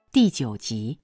第9集。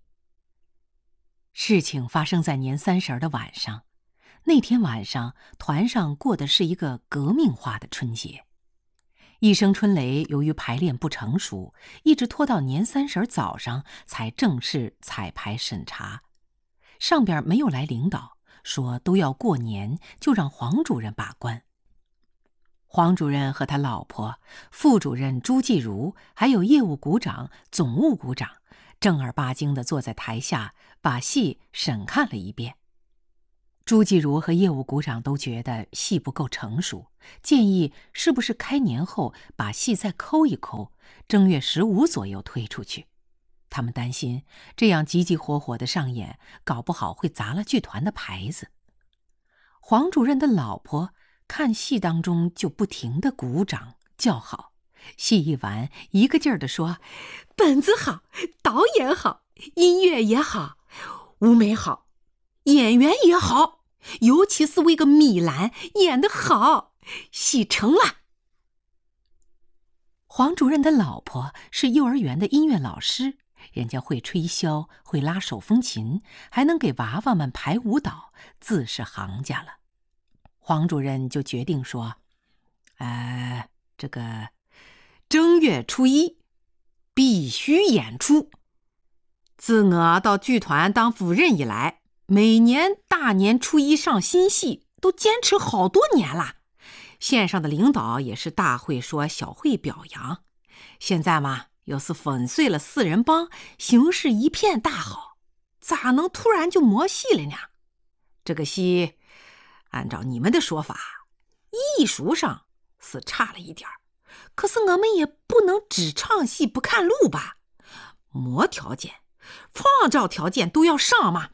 事情发生在年30的晚上。那天晚上，团上过的是一个革命化的春节。一声春雷由于排练不成熟，一直拖到年30早上才正式彩排审查。上边没有来领导，说都要过年，就让黄主任把关。黄主任和他老婆、副主任朱继如，还有业务股长、总务股长，正儿八经地坐在台下，把戏审看了一遍。朱继如和业务股长都觉得戏不够成熟，建议是不是开年后把戏再抠一抠，正月15左右推出去。他们担心这样急急火火的上演，搞不好会砸了剧团的牌子。黄主任的老婆看戏当中就不停地鼓掌叫好，戏一完一个劲儿地说：本子好，导演好，音乐也好，舞美好，演员也好，尤其是为个米兰演得好，戏成了。黄主任的老婆是幼儿园的音乐老师，人家会吹箫，会拉手风琴，还能给娃娃们排舞蹈，自是行家了。黄主任就决定说，这个正月初1必须演出。自我到剧团当夫人以来，每年大年初1上新戏，都坚持好多年了。线上的领导也是大会说小会表扬。现在嘛，又是粉碎了4人帮，形势一片大好，咋能突然就没戏了呢？这个戏，按照你们的说法，艺术上是差了一点，可是我们也不能只唱戏不看路吧？没条件，创造条件都要上嘛。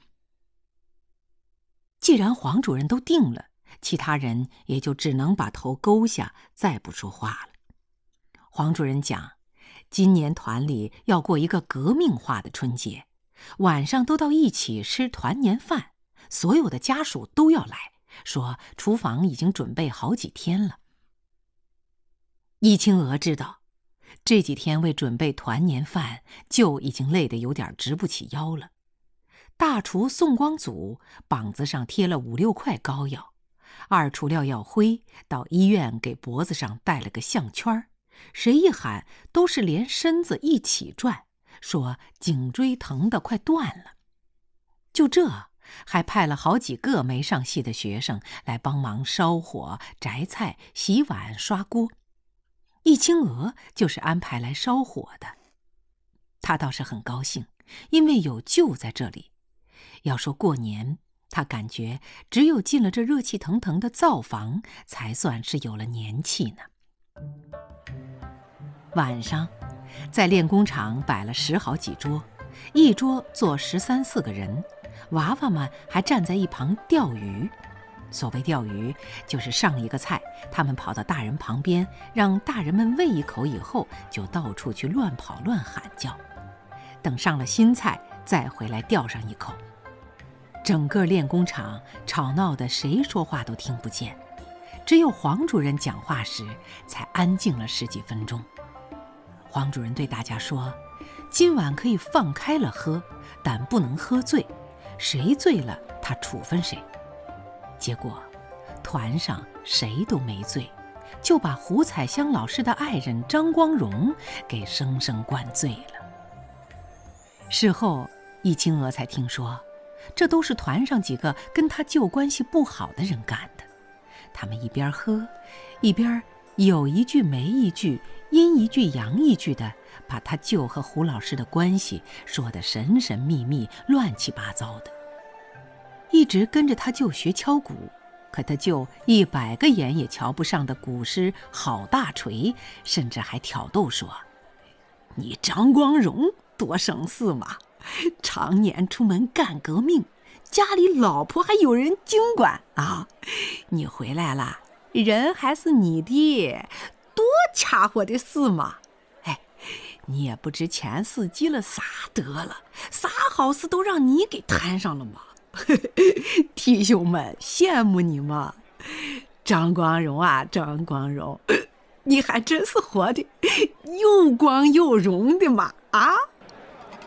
既然黄主任都定了，其他人也就只能把头勾下，再不说话了。黄主任讲，今年团里要过一个革命化的春节，晚上都到一起吃团年饭，所有的家属都要来，说厨房已经准备好几天了。易清娥知道，这几天为准备团年饭，就已经累得有点直不起腰了。大厨宋光祖膀子上贴了5、6块膏药，二厨廖耀辉到医院给脖子上戴了个项圈，谁一喊都是连身子一起转，说颈椎疼得快断了。就这，还派了好几个没上戏的学生来帮忙烧火、摘菜、洗碗、刷锅。易清娥就是安排来烧火的。他倒是很高兴，因为有舅在这里。要说过年，他感觉只有进了这热气腾腾的灶房，才算是有了年气呢。晚上，在练功场摆了10好几桌，一桌坐13、14个人，娃娃们还站在一旁钓鱼。所谓钓鱼，就是上一个菜，他们跑到大人旁边，让大人们喂一口以后，就到处去乱跑乱喊叫，等上了新菜，再回来钓上一口。整个练功场吵闹的谁说话都听不见，只有黄主任讲话时才安静了10几分钟。黄主任对大家说，今晚可以放开了喝，但不能喝醉，谁醉了他处分谁。结果团上谁都没醉，就把胡彩香老师的爱人张光荣给生生灌醉了。事后易清娥才听说，这都是团上几个跟他舅关系不好的人干的。他们一边喝，一边有一句没一句，阴一句阳一句的，把他舅和胡老师的关系说得神神秘秘、乱七八糟的。一直跟着他舅学敲鼓，可他舅100个眼也瞧不上的鼓师郝大锤，甚至还挑逗说：你张光荣多省事嘛，常年出门干革命，家里老婆还有人经管啊，你回来了，人还是你的，多掐活的事嘛。你也不知前世积了啥德了，啥好事都让你给摊上了嘛。弟兄们羡慕你嘛。张光荣啊，张光荣，你还真是活的又光又荣的嘛啊！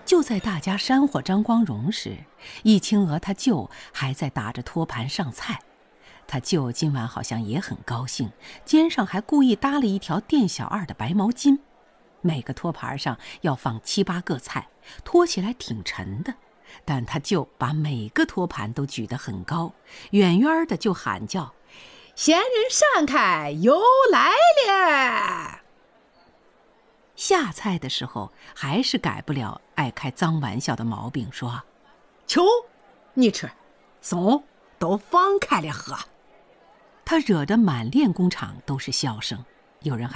就在大家山火张光荣时，易清娥她舅还在打着托盘上菜。他舅今晚好像也很高兴，肩上还故意搭了一条店小二的白毛巾。每个托盘上要放7、8个菜，托起来挺沉的，但他舅把每个托盘都举得很高，远远的就喊叫：“ 仙人闪开，又来了！” 下菜的时候还是改不了爱开脏玩笑的毛病，说：“ 秋，你吃，松都放开了喝。” 他惹得满练工厂都是笑声，有人还